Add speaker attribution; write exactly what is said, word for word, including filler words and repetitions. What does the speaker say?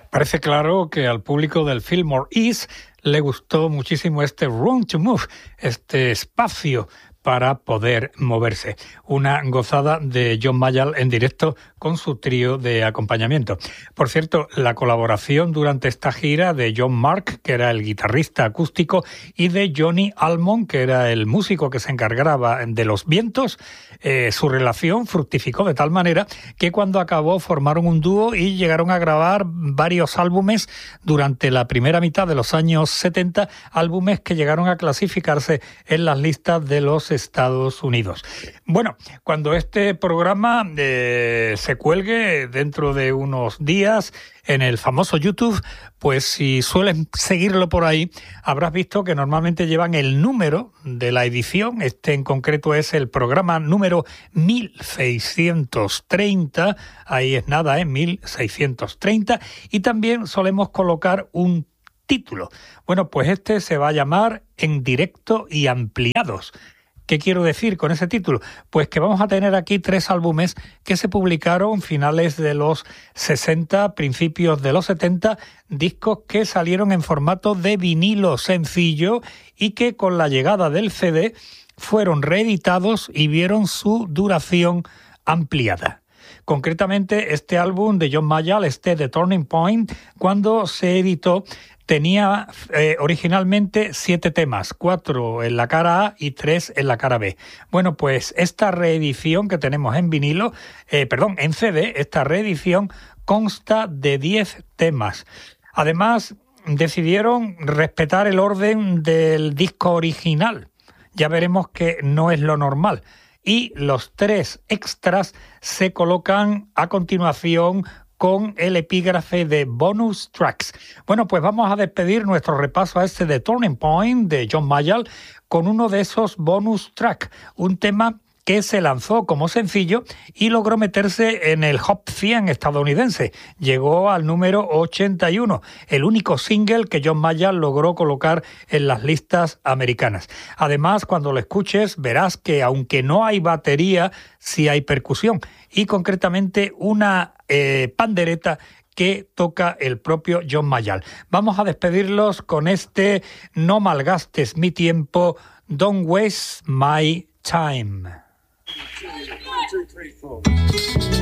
Speaker 1: Parece claro que al público del Fillmore East le gustó muchísimo este Room to Move, este espacio para poder moverse. Una gozada de John Mayall en directo con su trío de acompañamiento. Por cierto, la colaboración durante esta gira de John Mark, que era el guitarrista acústico, y de Johnny Almond, que era el músico que se encargaba de los vientos, eh, su relación fructificó de tal manera que cuando acabó formaron un dúo y llegaron a grabar varios álbumes durante la primera mitad de los años setenta, álbumes que llegaron a clasificarse en las listas de los Estados Unidos. Bueno, cuando este programa eh, se cuelgue dentro de unos días en el famoso YouTube, pues si sueles seguirlo por ahí, habrás visto que normalmente llevan el número de la edición. Este en concreto es el programa número mil seiscientos treinta, ahí es nada, ¿eh? mil seiscientos treinta, y también solemos colocar un título. Bueno, pues este se va a llamar En directo y ampliados. ¿Qué quiero decir con ese título? Pues que vamos a tener aquí tres álbumes que se publicaron finales de los sesenta, principios de los setenta, discos que salieron en formato de vinilo sencillo y que con la llegada del C D fueron reeditados y vieron su duración ampliada. Concretamente, este álbum de John Mayall, este The Turning Point, cuando se editó, tenía eh, originalmente siete temas, cuatro en la cara A y tres en la cara B. Bueno, pues esta reedición que tenemos en vinilo, eh, perdón, en C D, esta reedición consta de diez temas. Además, decidieron respetar el orden del disco original. Ya veremos que no es lo normal. Y los tres extras se colocan a continuación con el epígrafe de bonus tracks. Bueno, pues vamos a despedir nuestro repaso a este de Turning Point de John Mayall con uno de esos bonus tracks, un tema que se lanzó como sencillo y logró meterse en el Hot cien estadounidense. Llegó al número ochenta y uno, el único single que John Mayall logró colocar en las listas americanas. Además, cuando lo escuches, verás que aunque no hay batería, sí hay percusión, y concretamente una eh, pandereta que toca el propio John Mayall. Vamos a despedirlos con este No malgastes mi tiempo, Don't waste my time. One, two, three, four.